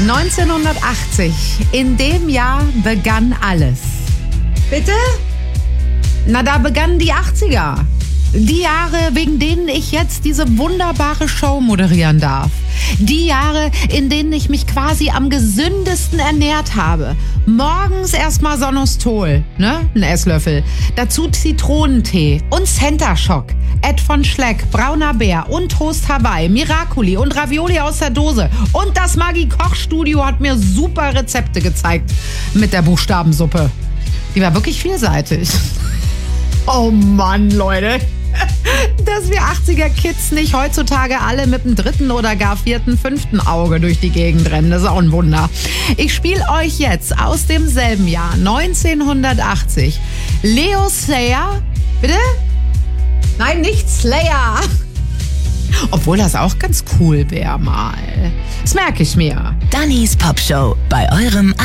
1980, in dem Jahr begann alles. Bitte? Na, da begannen die 80er. Die Jahre, wegen denen ich jetzt diese wunderbare Show moderieren darf. Die Jahre, in denen ich mich quasi am gesündesten ernährt habe. Morgens erstmal Sonostol, ne? Ein Esslöffel. Dazu Zitronentee und Center Shock. Ed von Schleck, Brauner Bär und Toast Hawaii, Miracoli und Ravioli aus der Dose. Und das Maggi-Kochstudio hat mir super Rezepte gezeigt mit der Buchstabensuppe. Die war wirklich vielseitig. Oh Mann, Leute. Dass wir 80er-Kids nicht heutzutage alle mit dem 3. oder gar 4., 5. Auge durch die Gegend rennen, das ist auch ein Wunder. Ich spiele euch jetzt aus demselben Jahr, 1980, Leo Slayer, bitte? Nein, nicht Slayer. Obwohl das auch ganz cool wäre mal. Das merke ich mir. Dannys Popshow bei eurem